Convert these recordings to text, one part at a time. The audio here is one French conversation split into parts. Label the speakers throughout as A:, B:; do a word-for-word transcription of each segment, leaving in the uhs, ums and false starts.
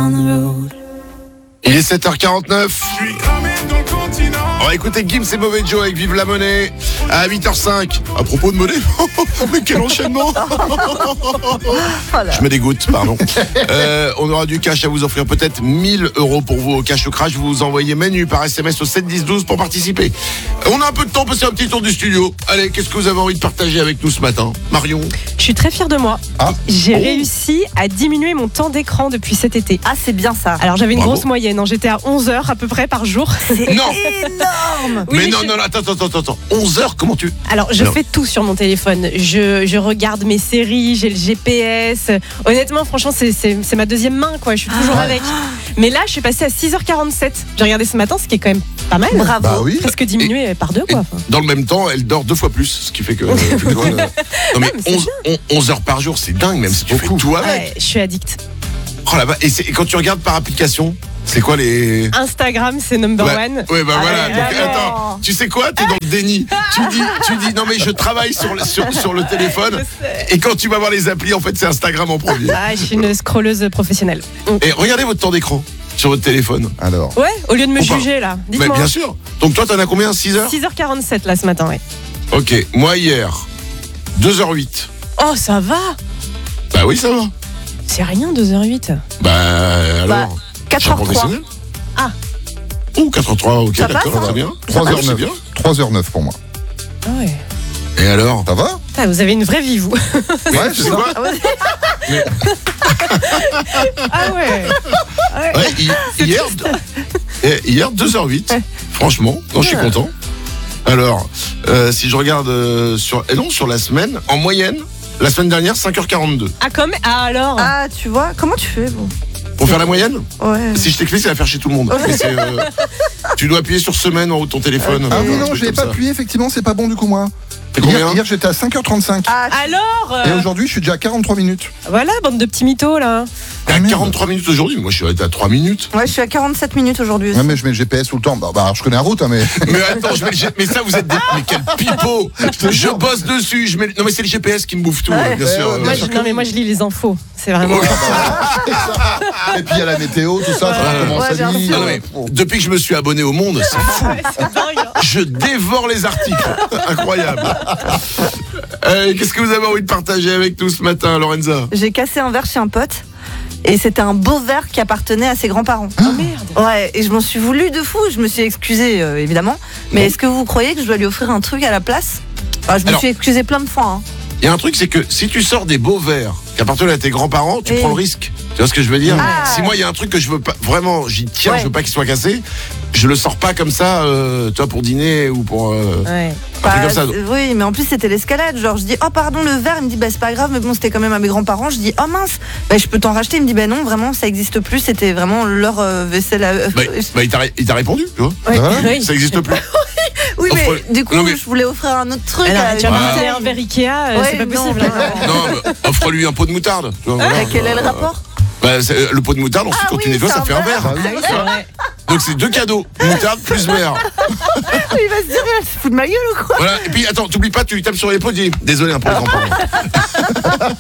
A: down the road.
B: Il est sept heures quarante-neuf. On va écouter Gims et Mauvais Joe avec Vive la Monnaie à huit heures cinq. À propos de monnaie, mais quel enchaînement. Je me dégoûte, pardon. Euh, on aura du cash à vous offrir, peut-être mille euros pour vous au cash au crash. Vous envoyez menu par S M S au sept dix douze pour participer. On a un peu de temps pour passer un petit tour du studio. Allez, qu'est-ce que vous avez envie de partager avec nous ce matin, Marion?
C: Je suis très fière de moi.
B: Ah.
C: J'ai
B: Oh.
C: réussi à diminuer mon temps d'écran depuis cet été.
D: Ah, c'est bien ça.
C: Alors j'avais une
B: Bravo.
C: grosse moyenne, hein. J'étais à onze heures à peu près par jour.
D: C'est
B: Non.
D: énorme.
C: Oui,
B: mais non,
C: je-
B: non, non, attends, attends, attends, attends. onze heures, comment tu...
C: Alors je
B: Alors.
C: fais tout sur mon téléphone. Je, je regarde mes séries, j'ai le G P S. Honnêtement, franchement, c'est, c'est, c'est ma deuxième main, quoi. Je suis toujours
D: Ah.
C: avec. Mais là, je suis passée à six heures quarante-sept. J'ai regardé ce matin, ce qui est quand même pas mal.
D: Bravo.
E: Bah oui.
C: Presque diminué par deux,
B: Et
C: quoi.
B: dans le même temps, elle dort deux fois plus, ce qui fait que... plus grande, euh, non mais
C: mais c'est
B: onze, on- onze heures par jour, c'est dingue, même si tu fais
E: beaucoup.
B: tout avec.
C: Ouais, je suis addict.
B: Oh là-bas, et, c'est- et quand tu regardes par application, c'est quoi les...
C: Instagram, c'est number
B: Ouais,
C: one.
B: ouais, bah
D: Ah
B: voilà.
D: ouais,
B: Donc,
D: vraiment.
B: attends, tu sais quoi? T'es dans le déni. Tu dis, tu dis, non mais je travaille sur le, sur, sur le téléphone. Et quand tu vas voir les applis, en fait, c'est Instagram en premier.
C: Ah, je suis une scrolleuse professionnelle.
B: Et regardez votre temps d'écran sur votre téléphone.
E: Alors,
C: Ouais, au lieu de me
B: On parle.
C: juger là.
B: Mais
C: Dites-moi.
B: bien sûr. Donc toi, t'en as combien? six heures?
C: six heures quarante-sept là ce matin, ouais.
B: Ok. Moi, hier, deux heures huit.
C: Oh, ça va.
B: Bah oui, ça va.
C: C'est rien, deux heures huit.
B: Bah alors.
D: quatre
B: je suis un
D: heures trois.
B: professionnel.
C: Ah.
B: Ouh, quatre heures trois, ok,
D: Ça
B: d'accord,
D: passe,
B: très bien.
E: trois
B: Ah,
E: heures
B: c'est
E: neuf.
B: bien.
E: trois heures neuf pour moi.
C: Ah ouais.
B: Et alors?
E: Ça va?
C: Ah, vous avez une vraie vie, vous.
B: Mais
E: Ouais,
B: tu
E: c'est
B: sais
E: ça.
B: quoi?
D: Ah ouais.
C: Ah ouais.
B: Ouais, hi- hier, eh, hier, deux heures huit. Franchement, non, je suis content. Alors, euh, si je regarde euh, sur, eh non, sur la semaine, en moyenne, la semaine dernière, cinq heures quarante-deux.
C: Ah, comme. Ah, alors.
D: Ah, tu vois, comment tu fais bon.
B: Pour faire la moyenne,
D: Ouais.
B: si je t'explique, ça va faire chez tout le monde. Mais c'est, euh, tu dois appuyer sur semaine en haut de ton téléphone.
E: Ah
B: euh,
E: oui,
B: un
E: non,
B: truc
E: je l'ai
B: comme
E: pas
B: ça.
E: appuyé, effectivement, c'est pas bon du coup, moi.
B: C'est combien?
E: Hier, hier, j'étais à cinq heures trente-cinq.
D: Ah, tu-
C: Alors.
E: Et
C: euh,
E: aujourd'hui, je suis déjà à quarante-trois minutes.
C: Voilà, bande de petits mythos là.
B: T'es à
E: Ah, merde.
B: quarante-trois minutes aujourd'hui. Moi, je suis à trois minutes.
D: ouais, je suis à quarante-sept minutes aujourd'hui aussi.
E: Ouais, mais je mets le G P S tout le temps. Bah, bah, alors, je connais la route, hein, mais.
B: Mais attends, je mets le G- mais ça, vous êtes des. Mais quel pipeau! Je bosse dessus. Je mets... Non, mais c'est le G P S qui me bouffe tout,
D: Ouais.
B: bien
E: Ouais,
B: sûr.
E: ouais,
B: euh,
C: Moi,
E: bien
C: je,
E: sûr
C: non,
E: que
C: mais moi, je lis les infos. C'est vraiment.
B: Ouais.
E: Et puis il y a la météo, tout ça, ça
B: Ouais.
E: commence
D: Ouais,
E: à
D: bien
E: nuit.
D: sûr.
B: Non, mais
E: Bon.
B: depuis que je me suis abonné au Monde, c'est fou.
C: Ouais, c'est dingue. hein.
B: Je dévore les articles. Incroyable. Euh, Qu'est-ce que vous avez envie de partager avec nous ce matin, Lorenza?
D: J'ai cassé un verre chez un pote et c'était un beau verre qui appartenait à ses grands-parents.
C: Oh merde.
D: Ouais, et je m'en suis voulu de fou, je me suis excusée euh, évidemment. Mais
B: Bon.
D: est-ce que vous croyez que je dois lui offrir un truc à la place? Enfin, je me
B: Alors-
D: suis excusée plein de fois. Hein.
B: Il y a un truc, c'est que si tu sors des beaux verres qui appartiennent à tes grands-parents, tu
D: Oui.
B: prends le risque. Tu vois ce que je veux dire?
D: Ah.
B: Si moi, il y a un truc que je veux pas, vraiment, j'y tiens,
D: Ouais.
B: je veux pas qu'il soit cassé, je le sors pas comme ça, euh, toi, pour dîner ou pour euh,
C: Ouais.
B: un truc
D: Bah,
B: comme ça.
D: c'est- oui, mais en plus c'était l'escalade. Genre je dis oh pardon le verre, il me dit bah c'est pas grave, mais bon c'était quand même à mes grands-parents. Je dis oh mince, bah, je peux t'en racheter. Il me dit bah non vraiment ça existe plus, c'était vraiment leur euh, vaisselle. À...
B: Bah, bah, il t'a il t'a répondu, tu vois?
C: Ouais.
E: Ah ouais
C: Oui.
B: Ça existe plus.
D: oui mais
B: offre-
D: du coup
B: non, mais-
D: je voulais offrir un autre truc.
C: Alors,
D: à
C: tu vas
D: une
C: me
D: personne.
C: donner un verre Ikea, euh,
D: Ouais,
C: c'est pas
D: non,
C: possible.
D: non,
C: hein.
D: non.
B: Non, mais offre-lui un pot de moutarde. Tu vois, voilà.
D: Ah, quel est le
B: Euh,
D: rapport?
B: bah, c'est- Le pot de moutarde, ensuite,
D: Ah
B: quand tu
D: oui,
B: nettoies,
D: c'est
B: ça
D: un
B: fait un
D: verre.
B: verre.
C: Ah oui, c'est vrai.
B: Donc, c'est deux cadeaux. Moutarde plus verre.
D: Il va se dire elle se fout de ma gueule ou quoi?
B: Voilà. Et puis, attends, t'oublies pas, tu lui tapes sur les podiers. Désolé, hein, pour les grands-parents.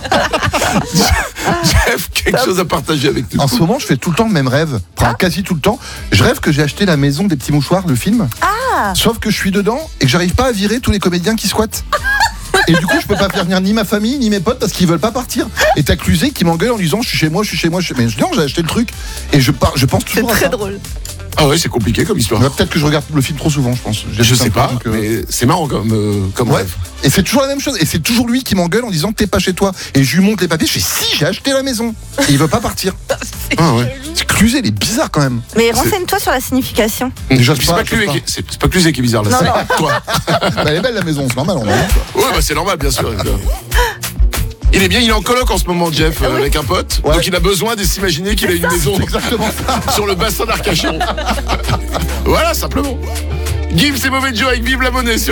B: Jeff, quelque chose à partager avec nous.
E: En ce moment, je fais tout le temps le même rêve. Enfin, quasi tout le temps. Je rêve que j'ai acheté La Maison des Petits Mouchoirs, le film.
D: Ah.
E: Sauf que je suis dedans et que j'arrive pas à virer tous les comédiens qui squattent. Et du coup, je peux pas faire venir ni ma famille, ni mes potes parce qu'ils veulent pas partir. Et t'as Cluzet qui m'engueule en disant je suis chez moi, je suis chez moi. Je suis... Mais je dis non, j'ai acheté le truc. Et je, pars, je pense
D: C'est
E: toujours à
D: très
E: ça.
D: drôle.
B: Ah ouais, c'est compliqué comme histoire.
E: Ouais, peut-être que je regarde le film trop souvent, je pense. J'ai
B: Je
E: acheté
B: sais
E: plein
B: pas,
E: de trucs, euh,
B: mais c'est marrant comme, euh, comme
E: Ouais.
B: rêve.
E: Et c'est toujours la même chose. Et c'est toujours lui qui m'engueule en disant t'es pas chez toi. Et je lui montre les papiers. Je fais si, j'ai acheté la maison. Et il veut pas partir.
B: Ah ouais.
E: C'est Cluzet, il est bizarre quand même.
D: Mais renseigne-toi sur la signification.
E: Déjà,
B: c'est
E: je
B: pas,
E: sais pas, je sais
B: Cluzet
E: pas.
B: qui- c'est c'est pas Cluzet qui est bizarre là,
D: Non,
B: c'est
D: non.
B: toi.
E: Bah, elle est belle la maison, c'est normal. On l'a vu, quoi.
B: Ouais, bah c'est normal, bien sûr. Il est bien, il est en coloc en ce moment, Jeff, euh, avec un pote.
E: Ouais.
B: Donc il a besoin de s'imaginer qu'il a une maison
E: Exactement ça.
B: sur le bassin d'Arcachon. Voilà, simplement. Gims et Mauvais Joe avec Vive la Monnaie sur